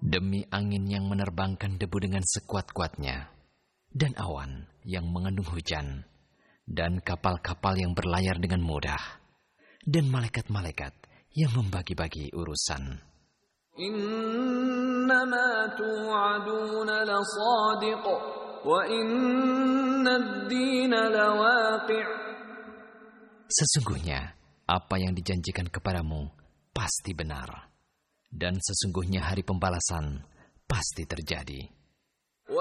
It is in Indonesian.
Demi angin yang menerbangkan debu dengan sekuat-kuatnya, dan awan yang mengandung hujan, dan kapal-kapal yang berlayar dengan mudah, dan malaikat-malaikat yang membagi-bagi urusan. Innama tu'aduna lasadiq, wa inna ad-dina lawaqi'. Sesungguhnya, apa yang dijanjikan kepadamu pasti benar. Dan sesungguhnya hari pembalasan pasti terjadi.